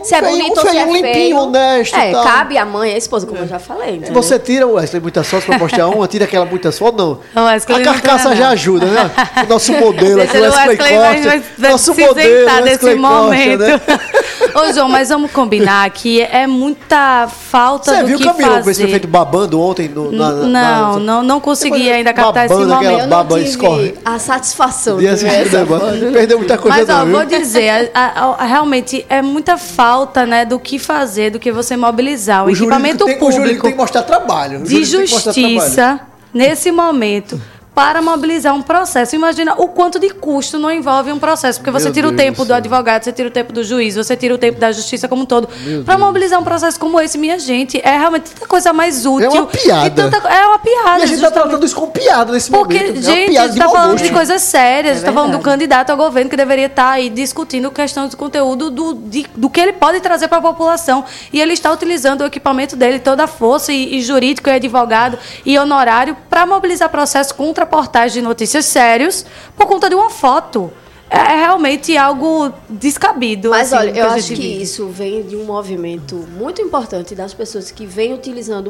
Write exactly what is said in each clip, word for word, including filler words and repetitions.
Se é feio, bonito ou se é limpinho, feio. honesto, É, tal. cabe a mãe e a esposa, como é. eu já falei. Entendeu? Você tira, Wesley, muitas fotos pra postar uma, tira aquela muitas fotos, não. não Wesley, a carcaça não já ajuda, né? O nosso modelo aqui, o Wesley, Wesley Costa. Vai, vai nosso se modelo, sentar Wesley nesse momento. Costa, né? Ô, João, mas vamos combinar que é muita falta Você do viu que o Camilo fazer. com esse efeito babando ontem? No, na, não, na, não, não consegui ainda captar esse babando, momento. aquela Eu baba não tive escorre. a satisfação De de ver assistir o essa debate. foto. Perdeu muita coisa Mas, não, ó, viu? vou dizer, a, a, a, realmente é muita falta, né, do que fazer, do que você mobilizar. O, O equipamento tem, público o jurídico tem que mostrar trabalho. O de jurídico tem que mostrar justiça, trabalho. nesse momento, para mobilizar um processo. Imagina o quanto de custo não envolve um processo, porque você Meu tira Deus o tempo do do céu. advogado, você tira o tempo do juiz, você tira o tempo da justiça como um todo. Meu Para Deus. mobilizar um processo como esse, minha gente, é realmente tanta coisa mais útil. uma piada. e tanta- é uma piada. E a gente tá justamente. tratando isso com piada nesse Porque, momento. É uma gente, a piada gente de está mau falando gosto. de coisas sérias, a gente está falando do verdade. candidato ao governo que deveria estar aí discutindo questões do conteúdo do, de- do que ele pode trazer para a população. E ele está utilizando o equipamento dele, toda a força e, e jurídico, e advogado e honorário para mobilizar processos contra portais de notícias sérios por conta de uma foto. É realmente algo descabido. Mas assim, olha, que eu a acho gente que vive. isso vem de um movimento muito importante das pessoas que vêm utilizando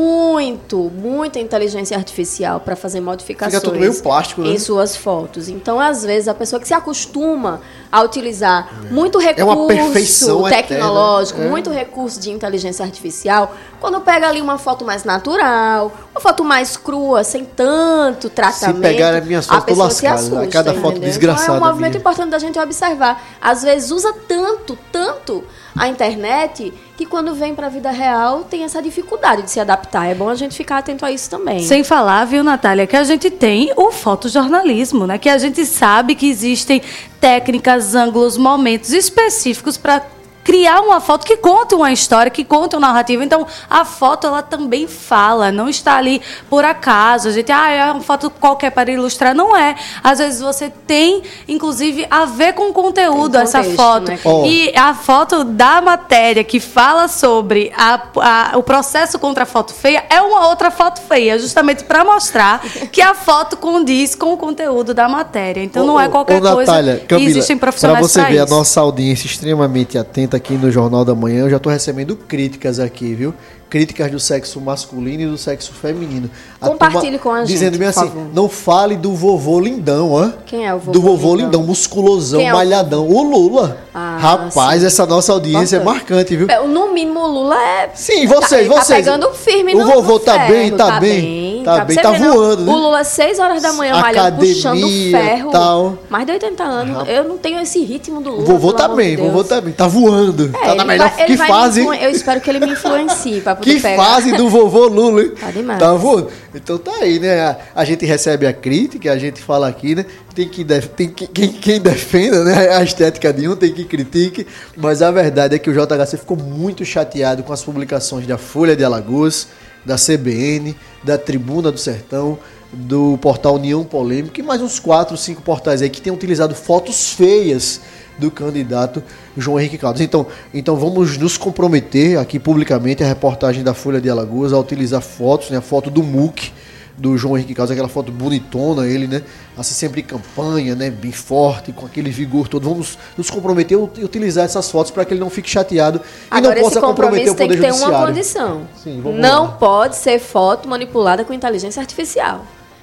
muito, muita inteligência artificial para fazer modificações Fica tudo meio plástico, né? em suas fotos. Então, às vezes, a pessoa que se acostuma a utilizar muito É uma recurso perfeição tecnológico, eterna. É. muito recurso de inteligência artificial, quando pega ali uma foto mais natural, uma foto mais crua, sem tanto tratamento, pegar as minhas fotos, a pessoa tô se lascado. assusta, Cada foto entendeu? desgraçada Então, é um movimento minha. importante da gente observar. Às vezes usa tanto, tanto a internet que quando vem para a vida real tem essa dificuldade de se adaptar. É bom a gente ficar atento a isso também. Sem falar, viu, Natália, que a gente tem o fotojornalismo, né? Que a gente sabe que existem técnicas, ângulos, momentos específicos para criar uma foto que conte uma história, que conte uma narrativa. Então, a foto, ela também fala, não está ali por acaso. A gente, ah, é uma foto qualquer para ilustrar. Não é. Às vezes você tem, inclusive, a ver com o conteúdo Tem essa contexto, foto. né? Oh. E a foto da matéria que fala sobre a, a, o processo contra a foto feia é uma outra foto feia, justamente para mostrar que a foto condiz com o conteúdo da matéria. Então, não é qualquer Ô, coisa. Natália, E Camila, existem profissionais pra você pra ver isso. a nossa audiência extremamente atenta aqui no Jornal da Manhã, eu já estou recebendo críticas aqui, viu? Críticas do sexo masculino e do sexo feminino. A Compartilhe turma com a gente, dizendo bem por assim, favor. não fale do vovô lindão, ó. Quem é o vovô Do vovô lindão, lindão? musculosão, Quem é o- malhadão. O Lula. Ah, Rapaz, sim. essa nossa audiência Importante. é marcante, viu? É, No mínimo, o Lula é... Sim, vocês, tá, vocês. Tá pegando firme O no vovô no tá ferro, bem, tá bem, tá pra bem, você tá ver, não. voando, né? O Lula, seis horas da manhã, malhando, Academia, puxando ferro. tal. Mais de oitenta anos. Eu não tenho esse ritmo do Lula. O vovô pelo tá amor bem, de o vovô Deus. tá bem, tá voando. É, tá na ele melhor. vai- ele Que vai me fase. influ- Eu espero que ele me influencie pra poder Que pegar. fase do vovô Lula, hein? Tá demais. Tá voando. Então tá aí, né? A, a gente recebe a crítica, a gente fala aqui, né? Tem que, def- tem que quem, quem defenda, né? A estética de um tem que critique, mas a verdade é que o J H C ficou muito chateado com as publicações da Folha de Alagoas, da C B N, da Tribuna do Sertão, do portal União Polêmica e mais uns quatro, cinco portais aí que têm utilizado fotos feias do candidato João Henrique Caldas. Então, então vamos nos comprometer aqui publicamente, a reportagem da Folha de Alagoas, a utilizar fotos, né, a foto do M U C, do João Henrique Caldas, aquela foto bonitona, ele, né, assim sempre em campanha, né, bem forte, com aquele vigor todo. Vamos nos comprometer e utilizar essas fotos para que ele não fique chateado e Agora, não possa esse comprometer compromisso o tem Poder que ter Judiciário. uma condição. Sim, vamos não lá. pode ser foto manipulada com inteligência artificial.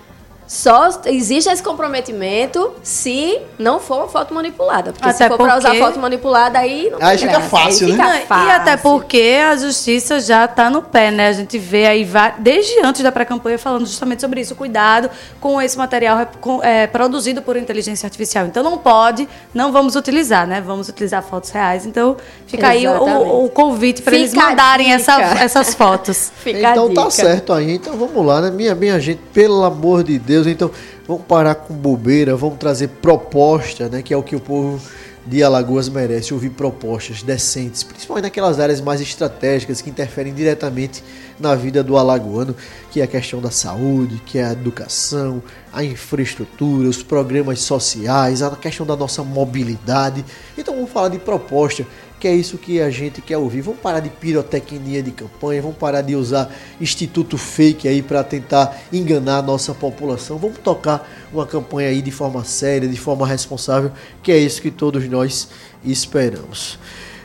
Só existe esse comprometimento se não for uma foto manipulada. Porque Até se for para usar porque- foto manipulada, aí não tem Aí fica graça. fácil, aí fica né? fácil. E até porque a justiça já está no pé, né? A gente vê aí, va- desde antes da pré-campanha, falando justamente sobre isso. Cuidado com esse material rep- com- é, produzido por inteligência artificial. Então não pode, não vamos utilizar, né? Vamos utilizar fotos reais. Então fica aí Exatamente. o, o convite para eles Fica a mandarem essa- dica. essas fotos. Fica a Então dica. tá certo aí. Então vamos lá, né? Minha, minha gente, pelo amor de Deus. Então vamos parar com bobeira, vamos trazer proposta, né? Que é o que o povo de Alagoas merece, ouvir propostas decentes, principalmente naquelas áreas mais estratégicas que interferem diretamente na vida do alagoano, que é a questão da saúde, que é a educação, a infraestrutura, os programas sociais, a questão da nossa mobilidade. Então vamos falar de proposta, que é isso que a gente quer ouvir. Vamos parar de pirotecnia de campanha, vamos parar de usar instituto fake aí para tentar enganar a nossa população. Vamos tocar uma campanha aí de forma séria, de forma responsável, que é isso que todos nós esperamos.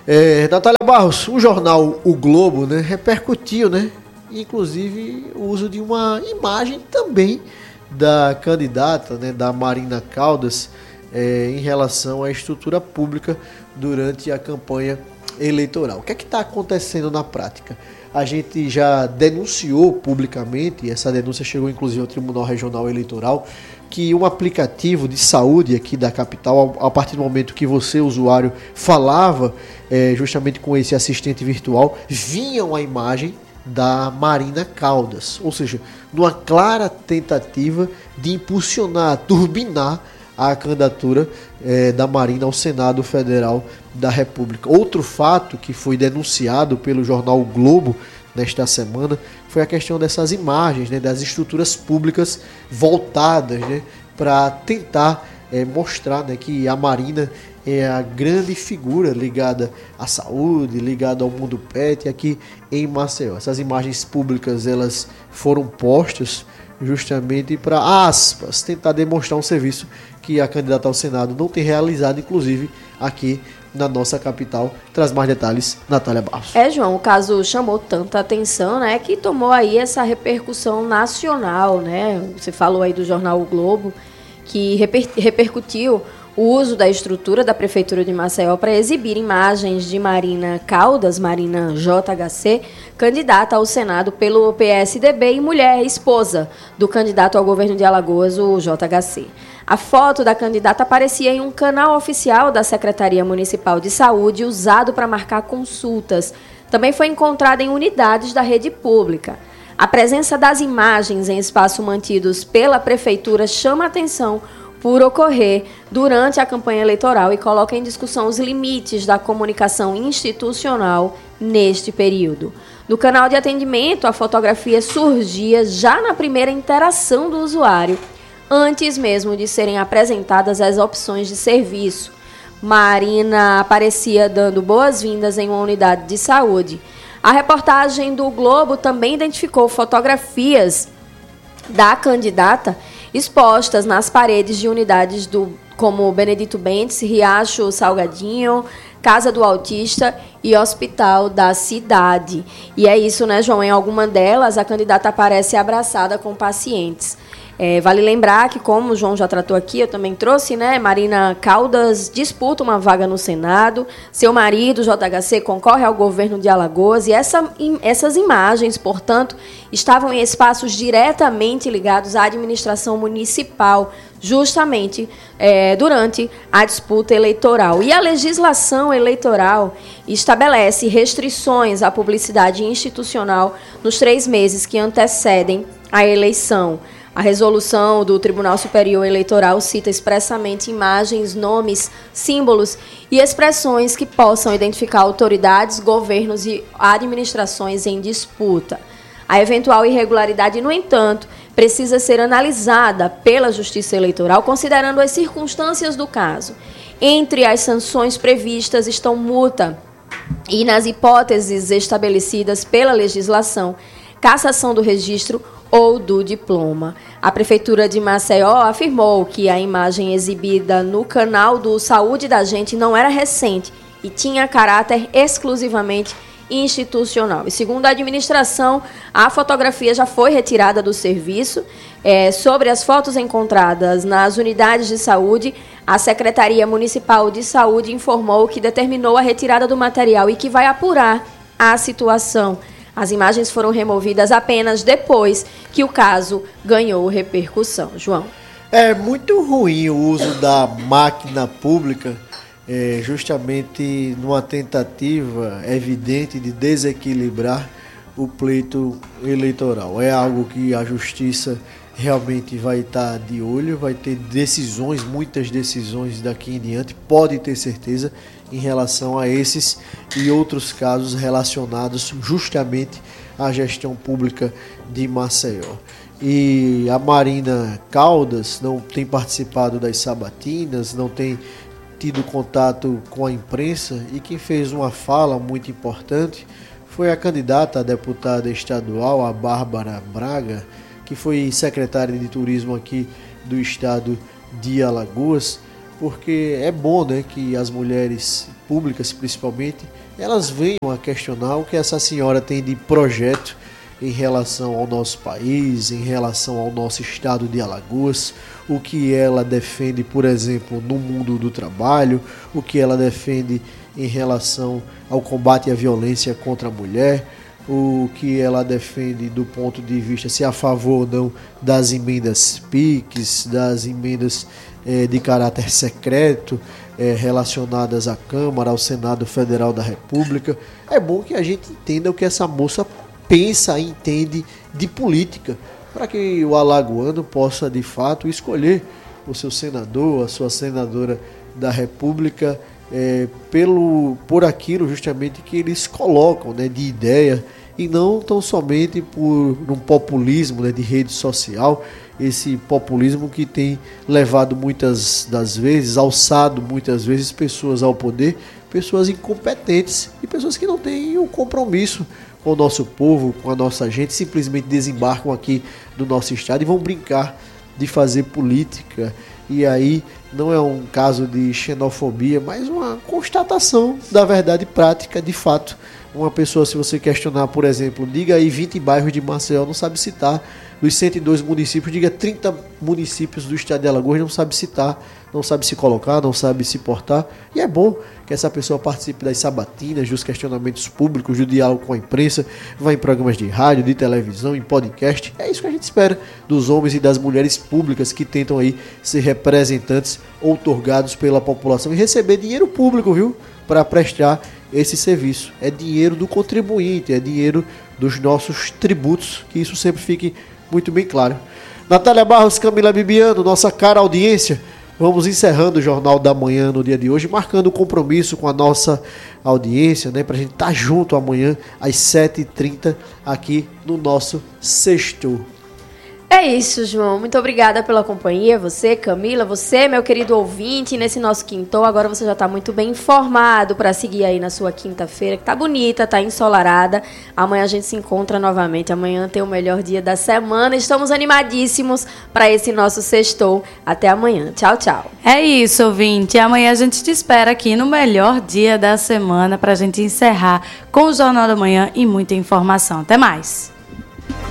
É, Natália Barros, o jornal O Globo, né, repercutiu, né, inclusive o uso de uma imagem também da candidata, né, da Marina Caldas, é, em relação à estrutura pública durante a campanha eleitoral. O que é que está acontecendo na prática? A gente já denunciou publicamente, e essa denúncia chegou inclusive ao Tribunal Regional Eleitoral, que um aplicativo de saúde aqui da capital, a partir do momento que você, usuário, falava é, justamente com esse assistente virtual, vinha uma imagem da Marina Caldas, ou seja, numa clara tentativa de impulsionar, turbinar a candidatura eh, da Marina ao Senado Federal da República. Outro fato que foi denunciado pelo jornal o Globo nesta semana foi a questão dessas imagens, né, das estruturas públicas voltadas, né, para tentar eh, mostrar, né, que a Marina é a grande figura ligada à saúde, ligada ao mundo pet aqui em Maceió. Essas imagens públicas elas foram postas justamente para, aspas, tentar demonstrar um serviço que a candidata ao Senado não tem realizado, inclusive aqui na nossa capital. Traz mais detalhes, Natália Barros. É, João, o caso chamou tanta atenção, né, que tomou aí essa repercussão nacional, né? Você falou aí do jornal O Globo, que reper- repercutiu o uso da estrutura da Prefeitura de Maceió para exibir imagens de Marina Caldas, Marina J H C, candidata ao Senado pelo P S D B e mulher esposa do candidato ao governo de Alagoas, o J H C. A foto da candidata aparecia em um canal oficial da Secretaria Municipal de Saúde usado para marcar consultas. Também foi encontrada em unidades da rede pública. A presença das imagens em espaços mantidos pela Prefeitura chama a atenção por ocorrer durante a campanha eleitoral e coloca em discussão os limites da comunicação institucional neste período. No canal de atendimento, a fotografia surgia já na primeira interação do usuário, antes mesmo de serem apresentadas as opções de serviço. Marina aparecia dando boas-vindas em uma unidade de saúde. A reportagem do Globo também identificou fotografias da candidata expostas nas paredes de unidades do, como Benedito Bentes, Riacho Salgadinho, Casa do Autista e Hospital da Cidade. E é isso, né, João? Em alguma delas, a candidata aparece abraçada com pacientes. É, vale lembrar que, como o João já tratou aqui, eu também trouxe, né? Marina Caldas disputa uma vaga no Senado, seu marido, J H C, concorre ao governo de Alagoas e essa, essas imagens, portanto, estavam em espaços diretamente ligados à administração municipal, justamente é, durante a disputa eleitoral. E a legislação eleitoral estabelece restrições à publicidade institucional nos três meses que antecedem a eleição. A resolução do Tribunal Superior Eleitoral cita expressamente imagens, nomes, símbolos e expressões que possam identificar autoridades, governos e administrações em disputa. A eventual irregularidade, no entanto, precisa ser analisada pela Justiça Eleitoral, considerando as circunstâncias do caso. Entre as sanções previstas estão multa e, nas hipóteses estabelecidas pela legislação, cassação do registro ou do diploma. A Prefeitura de Maceió afirmou que a imagem exibida no canal do Saúde da Gente não era recente e tinha caráter exclusivamente institucional. E segundo a administração, a fotografia já foi retirada do serviço. É, sobre as fotos encontradas nas unidades de saúde, a Secretaria Municipal de Saúde informou que determinou a retirada do material e que vai apurar a situação. As imagens foram removidas apenas depois que o caso ganhou repercussão. João. É muito ruim o uso da máquina pública, é, justamente numa tentativa evidente de desequilibrar o pleito eleitoral. É algo que a Justiça realmente vai estar de olho, vai ter decisões, muitas decisões daqui em diante, pode ter certeza, em relação a esses e outros casos relacionados justamente à gestão pública de Maceió. E a Marina Caldas não tem participado das sabatinas, não tem tido contato com a imprensa, e quem fez uma fala muito importante foi a candidata a deputada estadual, a Bárbara Braga, que foi secretária de turismo aqui do estado de Alagoas, porque é bom, né, que as mulheres públicas principalmente, elas venham a questionar o que essa senhora tem de projeto em relação ao nosso país, em relação ao nosso estado de Alagoas, o que ela defende, por exemplo, no mundo do trabalho, o que ela defende em relação ao combate à violência contra a mulher, o que ela defende do ponto de vista se é a favor ou não das emendas P I Cs, das emendas eh, de caráter secreto eh, relacionadas à Câmara, ao Senado Federal da República. É bom que a gente entenda o que essa moça pensa e entende de política, para que o alagoano possa de fato escolher o seu senador, a sua senadora da República, é, pelo, por aquilo justamente que eles colocam, né, de ideia, e não tão somente por um populismo, né, de rede social, esse populismo que tem levado muitas das vezes, alçado muitas vezes pessoas ao poder, pessoas incompetentes e pessoas que não têm o compromisso com o nosso povo, com a nossa gente, simplesmente desembarcam aqui do nosso estado e vão brincar de fazer política. E aí não é um caso de xenofobia, mas uma constatação da verdade prática, de fato. Uma pessoa, se você questionar, por exemplo, diga aí vinte bairros de Maceió, não sabe citar. Dos cento e dois municípios, diga trinta municípios do estado de Alagoas, não sabe citar, não sabe se colocar, não sabe se portar. E é bom que essa pessoa participe das sabatinas, dos questionamentos públicos, do diálogo com a imprensa, vá em programas de rádio, de televisão, em podcast. É isso que a gente espera dos homens e das mulheres públicas que tentam aí ser representantes outorgados pela população e receber dinheiro público, viu? Para prestar esse serviço. É dinheiro do contribuinte, é dinheiro dos nossos tributos, que isso sempre fique muito bem claro. Natália Barros, Camila Bibiano, nossa cara audiência, vamos encerrando o Jornal da Manhã no dia de hoje, marcando o compromisso com a nossa audiência, né, para a gente estar junto amanhã às sete e trinta aqui no nosso Sextou. É isso, João. Muito obrigada pela companhia. Você, Camila, você, meu querido ouvinte, nesse nosso quintou. Agora você já está muito bem informado para seguir aí na sua quinta-feira, que tá bonita, tá ensolarada. Amanhã a gente se encontra novamente. Amanhã tem o melhor dia da semana. Estamos animadíssimos para esse nosso sextou. Até amanhã. Tchau, tchau. É isso, ouvinte. Amanhã a gente te espera aqui no melhor dia da semana para a gente encerrar com o Jornal da Manhã e muita informação. Até mais.